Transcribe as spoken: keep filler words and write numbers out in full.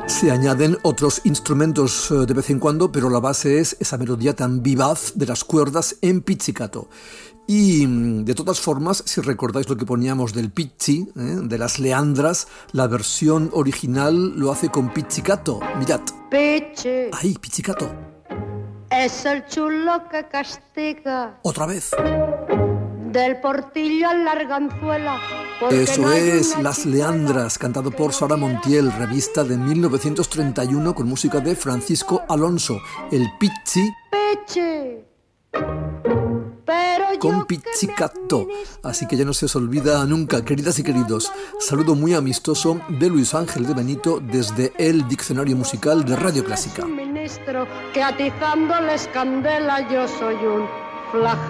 Se añaden otros instrumentos de vez en cuando, pero la base es esa melodía tan vivaz de las cuerdas en pizzicato. Y de todas formas, si recordáis lo que poníamos del pizzi, ¿eh? de las leandras, la versión original lo hace con pizzicato. Mirad. Pizzi. ¡Ay, pizzicato! Es el chulo que castiga. Otra vez. Del portillo a la arganzuela. Eso no es Las Leandras, cantado por Sara Montiel, revista de mil novecientos treinta y uno con música de Francisco Alonso. El pizzi Pizzi. Pero con pizzicato. Así que ya no se os olvida nunca, queridas y queridos. Saludo muy amistoso de Luis Ángel de Benito desde el Diccionario Musical de Radio Clásica. Ministro que atizando la escandela yo soy un flagelo.